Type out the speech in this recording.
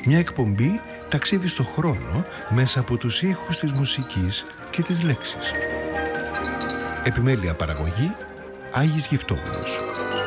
Μια εκπομπή ταξίδι στο χρόνο μέσα από τους ήχους της μουσικής και της λέξης. Επιμέλεια παραγωγή Άγης Γυφτόπουλος.